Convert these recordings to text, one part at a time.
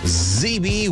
ZB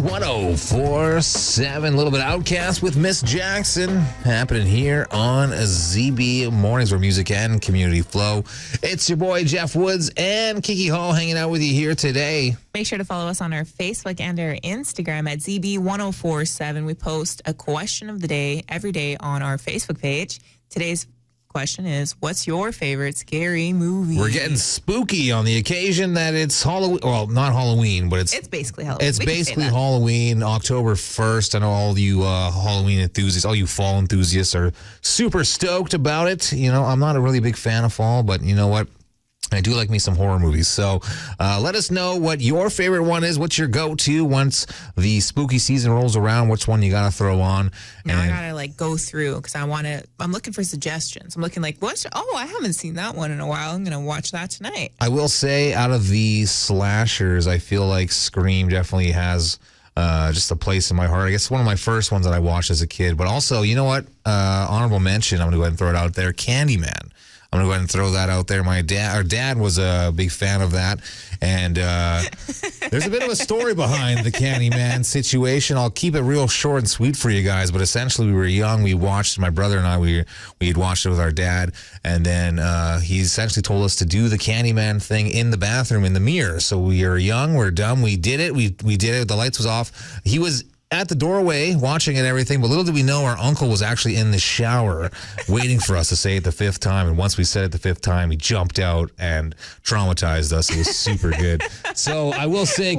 1047, a little bit Outcast with Miss Jackson happening here on ZB Mornings, where music and community flow. It's your boy Jeff Woods and Kiki Hall hanging out with you here today. Make sure to follow us on our Facebook and our Instagram at ZB1047. We post a question of the day every day on our Facebook page. Today's question is, what's your favorite scary movie? We're getting spooky on the occasion that it's Halloween. Well, not Halloween, but it's basically Halloween. It's basically Halloween, October 1st. I know all you Halloween enthusiasts, all you fall enthusiasts are super stoked about it. You know, I'm not a really big fan of fall, but you know what? I do like me some horror movies. So let us know what your favorite one is. What's your go-to once the spooky season rolls around? Which one you got to throw on? Now I got to go through because I'm looking for suggestions. I'm looking I haven't seen that one in a while. I'm going to watch that tonight. I will say, out of the slashers, I feel like Scream definitely has just a place in my heart. I guess one of my first ones that I watched as a kid. But also, you know what? Honorable mention, I'm going to go ahead and throw it out there, Candyman. I'm going to go ahead and throw that out there. Our dad was a big fan of that. And there's a bit of a story behind the Candyman situation. I'll keep it real short and sweet for you guys. But essentially, we were young. We watched, my brother and I, we had watched it with our dad. And then he essentially told us to do the Candyman thing in the bathroom, in the mirror. So we are young. We're dumb. We did it. We did it. The lights was off. He was at the doorway watching it and everything, but little did we know our uncle was actually in the shower waiting for us to say it the fifth time. And once we said it the fifth time, he jumped out and traumatized us. It was super good. So I will say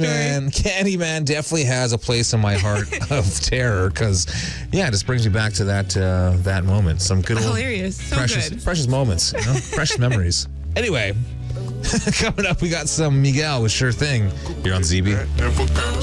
Candyman definitely has a place in my heart of terror because, yeah, it just brings me back to that moment. Some good old hilarious, so precious moments, you know? Precious memories. Anyway, coming up, we got some Miguel with Sure Thing here on ZB.